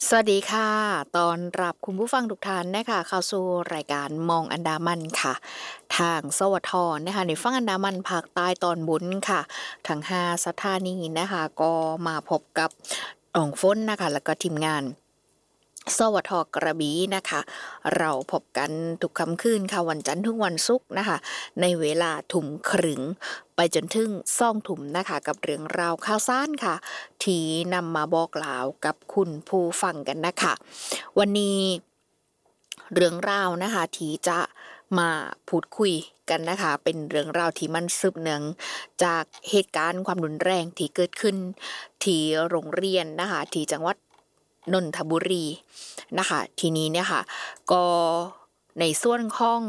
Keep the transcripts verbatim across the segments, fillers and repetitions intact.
สวัสดีค่ะตอนรับคุณผู้ฟังทุกท่านนะคะเข้าสู่รายการมองอันดามันค่ะทางสวทนะคะในฝั่งอันดามันภาคใต้ตอนบนค่ะทั้งห้าสถานีนะคะก็มาพบกับอ่องฝนนะคะแล้วก็ทีมงานสวทกระบี่นะคะเราพบกันทุกค่ำคืนค่ะวันจันทร์ถึงวันศุกร์นะคะในเวลาถุ่มครึ่งไปจนถึงซ่องถุ่มนะคะกับเรื่องราวข่าวสารค่ะที่นำมาบอกกล่าวกับคุณผู้ฟังกันนะคะวันนี้เรื่องราวนะคะที่จะมาพูดคุยกันนะคะเป็นเรื่องราวที่มันสืบเนื่องจากเหตุการณ์ความรุนแรงที่เกิดขึ้นที่โรงเรียนนะคะที่จังหวัดนนทบุรีนะคะทีนี้เนี่ยค่ะก็ในส่วนของ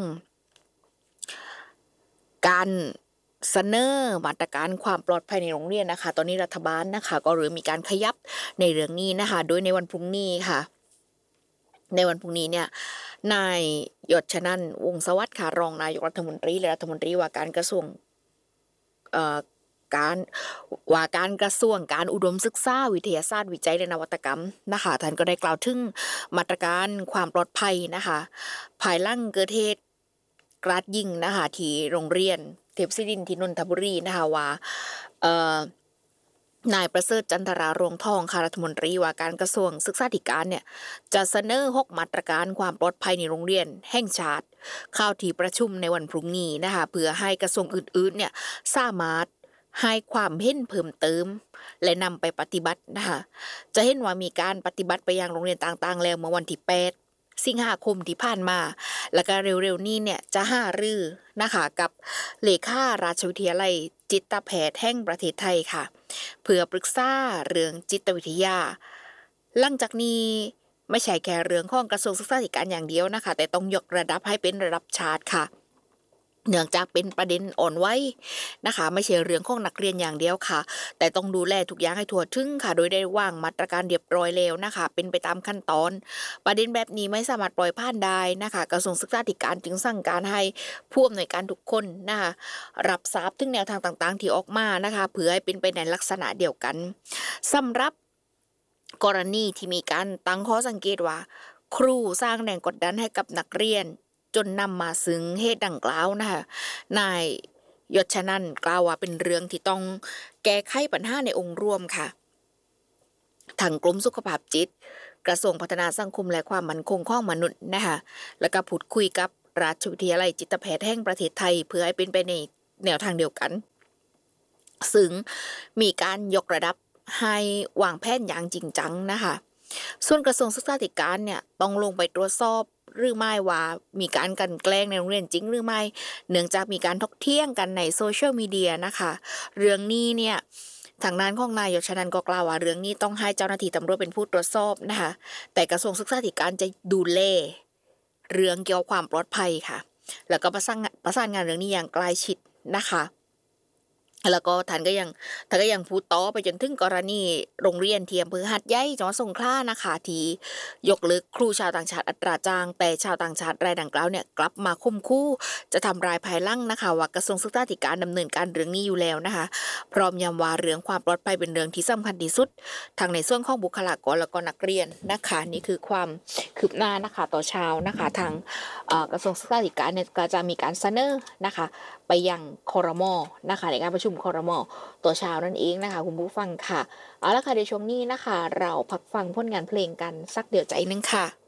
การเสนอมาตรการความปลอดภัยในโรงเรียนนะคะตอนนี้รัฐบาลนะคะก็เริ่มมีการขยับในเรื่องนี้นะคะโดยในวันพรุ่งนี้ค่ะในวันพรุ่งนี้เนี่ยนายยศชนันท์วงศ์สวัสดิ์ค่ะรองนายกรัฐมนตรีและรัฐมนตรีว่าการกระทรวงเอ่อการว่าการกระทรวงการอุดมศึกษาวิทยาศาสตร์วิจัยและนวัตกรรมนะคะท่านก็ได้กล่าวถึงมาตรการความปลอดภัยนะคะภายหลังเกิดเหตุกราดยิงนะคะที่โรงเรียนเทพศิรินทร์ที่นนทบุรีนะคะว่าเอ่อนายประเสริฐจันทรารวงทองค่ะรัฐมนตรีว่าการกระทรวงศึกษาธิการเนี่ยจะเสนอหกมาตรการความปลอดภัยในโรงเรียนแห่งชาติเข้าที่ประชุมในวันพรุ่งนี้นะคะเพื่อให้กระทรวงอื่นๆเนี่ยสามารถให้ความเห็นเพิ่มเติมและนำไปปฏิบัตินะคะจะเห็นว่ามีการปฏิบัติไปยังโรงเรียนต่างๆแล้วเมื่อวันที่แปดสิงหาคมที่ผ่านมาแล้วก็เร็วๆนี้เนี่ยจะหารือนะคะกับเลขาราชวิทยาลัยจิตแพทย์แห่งประเทศไทยค่ะเพื่อปรึกษาเรื่องจิตวิทยาหลังจากนี้ไม่ใช่แค่เรื่องของกระทรวงศึกษาธิการอย่างเดียวนะคะแต่ต้องยกระดับให้เป็นระดับชาติค่ะเนื่องจากเป็นประเด็นอ่อนไหวนะคะไม่ใช่เรื่องของนักเรียนอย่างเดียวค่ะแต่ต้องดูแลทุกอย่างให้ทั่วถึงค่ะโดยได้วางมาตรการเรียบร้อยแล้วนะคะเป็นไปตามขั้นตอนประเด็นแบบนี้ไม่สามารถปล่อยผ่านได้นะคะกระทรวงศึกษาธิการจึงสั่งการให้ผู้อำนวยการทุกคนนะคะรับทราบถึงแนวทางต่างๆที่ออกมานะคะเพื่อให้เป็นไปในลักษณะเดียวกันสำหรับกรณีที่มีการตั้งข้อสังเกตว่าครูสร้างแรงกดดันให้กับนักเรียนจนนำมาซึ่งเหตุดังกล่าวนะคะนายยศชนันท์กล่าวว่าเป็นเรื่องที่ต้องแก้ไขปัญหาในองค์รวมค่ะทางกรมสุขภาพจิตกระทรวงพัฒนาสังคมและความมั่นคงของมนุษย์นะคะแล้วก็พูดคุยกับราชวิทยาลัยจิตแพทย์แห่งประเทศไทยเพื่อให้เป็นไปในแนวทางเดียวกันซึ่งมีการยกระดับให้วางแผนอย่างจริงจังนะคะส่วนกระทรวงศึกษาธิการเนี่ยต้องลงไปตรวจสอบหรือไม่ว่ามีการกลั่นแกล้งในโรงเรียนจริงหรือไม่เนื่องจากมีการถกเถียงกันในโซเชียลมีเดียนะคะเรื่องนี้เนี่ยทางด้านของนายยศชนันท์ก็กล่าวว่าเรื่องนี้ต้องให้เจ้าหน้าที่ตำรวจเป็นผู้ตรวจสอบนะคะแต่กระทรวงศึกษาธิการจะดูแลเรื่องเกี่ยวกับความปลอดภัยค่ะแล้วก็ประสานประสานงานเรื่องนี้อย่างใกล้ชิดนะคะแล้วก็ท่านก็ยังท่านก็ยังพูดต่อไปจนถึงกรณีโรงเรียนที่อำเภอหาดใหญ่จังหวัดสงขลานะคะที่ยกเลิกครูชาวต่างชาติอัตราจ้างแต่ชาวต่างชาติรายดังกล่าวเนี่ยกลับมาข่มขู่จะทำลายภายหลังนะคะว่ากระทรวงศึกษาธิการดำเนินการเรื่องนี้อยู่แล้วนะคะพร้อมย้ำว่าเรื่องความปลอดภัยเป็นเรื่องที่สำคัญที่สุดทั้งในส่วนของบุคลากรแล้วก็นักเรียนนะคะนี่คือความคืบหน้านะคะต่อเช้านะคะทางกระทรวงศึกษาธิการเนี่ยก็จะมีการเสนอนะคะไปยังครม.นะคะในการประชุมครม.ตัวเช้านั่นเองนะคะคุณผู้ฟังค่ะเอาละค่ะในช่วงนี้นะคะเราพักฟังผลงานเพลงกันสักเดี๋ยวใจนึงค่ะ